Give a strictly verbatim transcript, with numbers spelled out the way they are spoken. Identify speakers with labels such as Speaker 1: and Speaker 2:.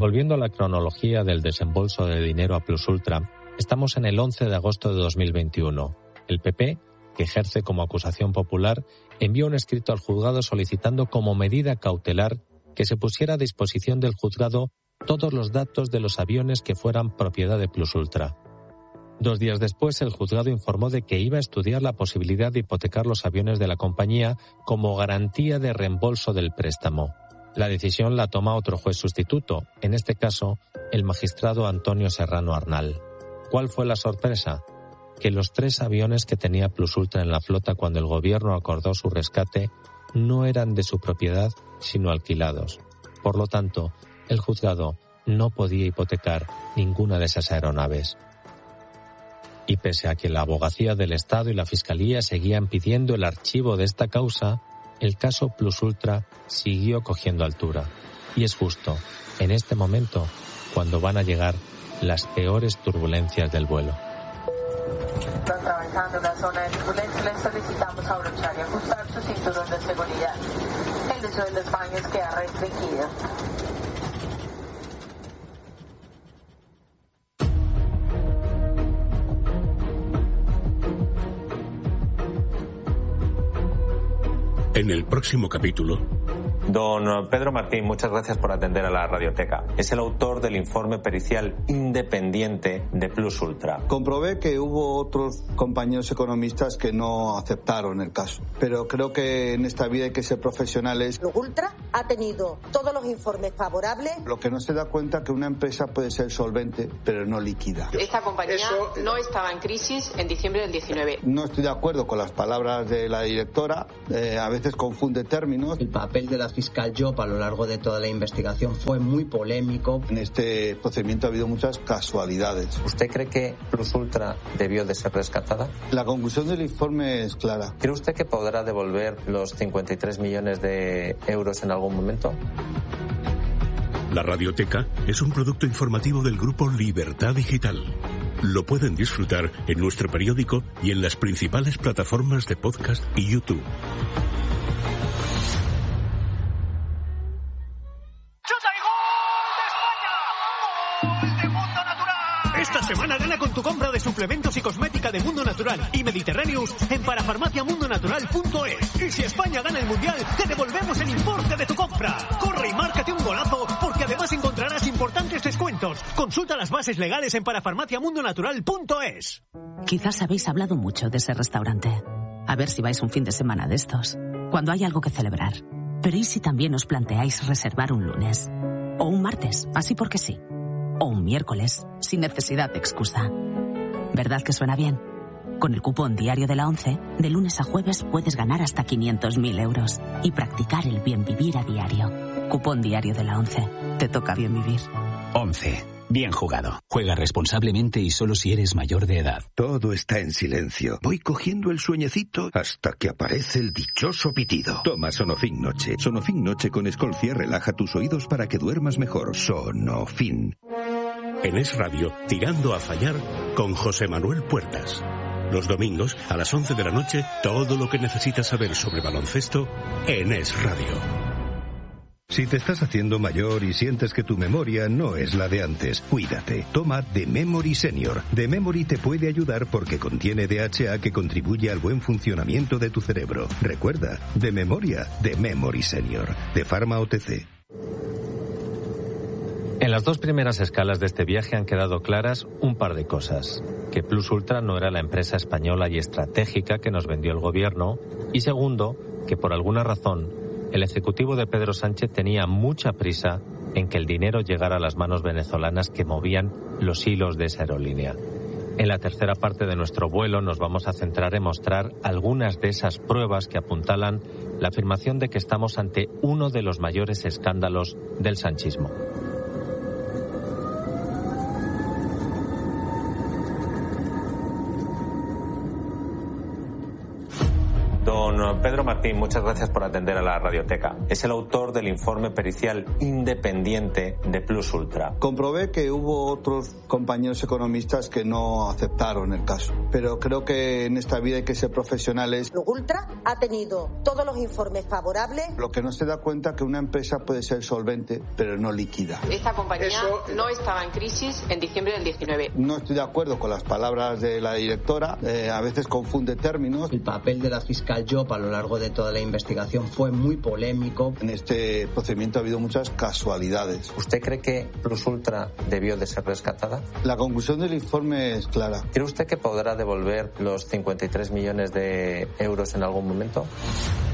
Speaker 1: Volviendo a la cronología del desembolso de dinero a Plus Ultra, estamos en el once de agosto de dos mil veintiuno. El P P, que ejerce como acusación popular, envió un escrito al juzgado solicitando como medida cautelar que se pusiera a disposición del juzgado todos los datos de los aviones que fueran propiedad de Plus Ultra. Dos días después, el juzgado informó de que iba a estudiar la posibilidad de hipotecar los aviones de la compañía como garantía de reembolso del préstamo. La decisión la toma otro juez sustituto, en este caso, el magistrado Antonio Serrano Arnal. ¿Cuál fue la sorpresa? Que los tres aviones que tenía Plus Ultra en la flota cuando el gobierno acordó su rescate no eran de su propiedad, sino alquilados. Por lo tanto, el juzgado no podía hipotecar ninguna de esas aeronaves. Y pese a que la abogacía del Estado y la Fiscalía seguían pidiendo el archivo de esta causa, el caso Plus Ultra siguió cogiendo altura. Y es justo en este momento cuando van a llegar las peores turbulencias del vuelo.
Speaker 2: Está atravesando una zona de turbulencia, les solicitamos abrochar y ajustar su cinturón de seguridad. El uso de los baños queda restringido.
Speaker 3: En el próximo capítulo...
Speaker 1: Don Pedro Martín, muchas gracias por atender a la radioteca. Es el autor del informe pericial independiente de Plus Ultra.
Speaker 4: Comprobé que hubo otros compañeros economistas que no aceptaron el caso. Pero creo que en esta vida hay que ser profesionales.
Speaker 5: Plus Ultra ha tenido todos los informes favorables.
Speaker 4: Lo que no se da cuenta es que una empresa puede ser solvente, pero no líquida.
Speaker 6: Esta compañía
Speaker 4: Eso...
Speaker 6: no estaba en crisis en diciembre del diecinueve.
Speaker 4: No estoy de acuerdo con las palabras de la directora. Eh, a veces confunde términos.
Speaker 7: El papel de la fiscal Job a lo largo de toda la investigación fue muy polémico.
Speaker 4: En este procedimiento ha habido muchas casualidades.
Speaker 1: ¿Usted cree que Plus Ultra debió de ser rescatada?
Speaker 4: La conclusión del informe es clara.
Speaker 1: ¿Cree usted que podrá devolver los cincuenta y tres millones de euros en algún momento?
Speaker 3: La radioteca es un producto informativo del grupo Libertad Digital. Lo pueden disfrutar en nuestro periódico y en las principales plataformas de podcast y YouTube.
Speaker 8: Esta semana gana con tu compra de suplementos y cosmética de Mundo Natural y Mediterráneos en parafarmaciamundonatural punto es. Y si España gana el Mundial, te devolvemos el importe de tu compra. Corre y márcate un golazo, porque además encontrarás importantes descuentos. Consulta las bases legales en parafarmaciamundonatural punto es.
Speaker 9: Quizás habéis hablado mucho de ese restaurante. A ver si vais un fin de semana de estos, cuando hay algo que celebrar. Pero ¿y si también os planteáis reservar un lunes? O un martes, así porque sí. O un miércoles, sin necesidad de excusa. ¿Verdad que suena bien? Con el cupón diario de la ONCE, de lunes a jueves puedes ganar hasta quinientos mil euros y practicar el bien vivir a diario. Cupón diario de la ONCE. Te toca bien vivir.
Speaker 10: ONCE. Bien jugado. Juega responsablemente y solo si eres mayor de edad.
Speaker 11: Todo está en silencio. Voy cogiendo el sueñecito hasta que aparece el dichoso pitido. Toma Sonofin Noche. Sonofin Noche con Escolcia relaja tus oídos para que duermas mejor. Sonofin.
Speaker 3: En Es Radio, Tirando a Fallar, con José Manuel Puertas. Los domingos, a las once de la noche, todo lo que necesitas saber sobre baloncesto en Es Radio.
Speaker 11: Si te estás haciendo mayor y sientes que tu memoria no es la de antes, cuídate. Toma The Memory Senior. The Memory te puede ayudar porque contiene D H A que contribuye al buen funcionamiento de tu cerebro. Recuerda, de memoria, The Memory Senior. De Pharma O T C.
Speaker 1: En las dos primeras escalas de este viaje han quedado claras un par de cosas. Que Plus Ultra no era la empresa española y estratégica que nos vendió el gobierno. Y segundo, que por alguna razón el ejecutivo de Pedro Sánchez tenía mucha prisa en que el dinero llegara a las manos venezolanas que movían los hilos de esa aerolínea. En la tercera parte de nuestro vuelo nos vamos a centrar en mostrar algunas de esas pruebas que apuntalan la afirmación de que estamos ante uno de los mayores escándalos del sanchismo. Don Pedro Martín, muchas gracias por atender a la Radioteca. Es el autor del informe pericial independiente de Plus Ultra.
Speaker 4: Comprobé que hubo otros compañeros economistas que no aceptaron el caso, pero creo que en esta vida hay que ser profesionales.
Speaker 5: Plus Ultra ha tenido todos los informes favorables.
Speaker 4: Lo que no se da cuenta es que una empresa puede ser solvente, pero no líquida.
Speaker 6: Esta compañía
Speaker 4: Eso...
Speaker 6: no estaba en crisis en diciembre del diecinueve.
Speaker 4: No estoy de acuerdo con las palabras de la directora, eh, a veces confunde términos.
Speaker 7: El papel de la fiscal Job a lo largo de toda la investigación fue muy polémico.
Speaker 4: En este procedimiento ha habido muchas casualidades.
Speaker 1: ¿Usted cree que Plus Ultra debió de ser rescatada?
Speaker 4: La conclusión del informe es clara.
Speaker 1: ¿Cree usted que podrá devolver los cincuenta y tres millones de euros en algún momento?